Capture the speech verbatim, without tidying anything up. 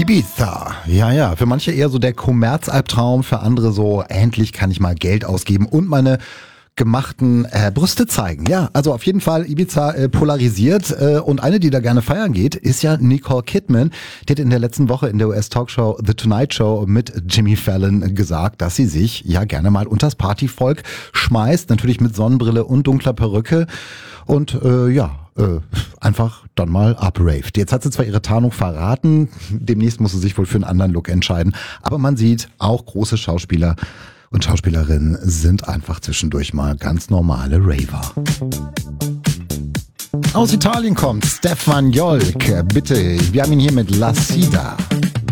Ibiza, ja, ja, für manche eher so der Kommerzalbtraum, für andere so, endlich kann ich mal Geld ausgeben und meine gemachten äh, Brüste zeigen. Ja, also auf jeden Fall Ibiza äh, polarisiert äh, und eine, die da gerne feiern geht, ist ja Nicole Kidman. Die hat in der letzten Woche in der U S-Talkshow The Tonight Show mit Jimmy Fallon gesagt, dass sie sich ja gerne mal unters Partyvolk schmeißt, natürlich mit Sonnenbrille und dunkler Perücke und äh, ja, Äh, einfach dann mal upraved. Jetzt hat sie zwar ihre Tarnung verraten, demnächst muss sie sich wohl für einen anderen Look entscheiden, aber man sieht, auch große Schauspieler und Schauspielerinnen sind einfach zwischendurch mal ganz normale Raver. Aus Italien kommt Stefan Jolk, bitte, wir haben ihn hier mit La Sida.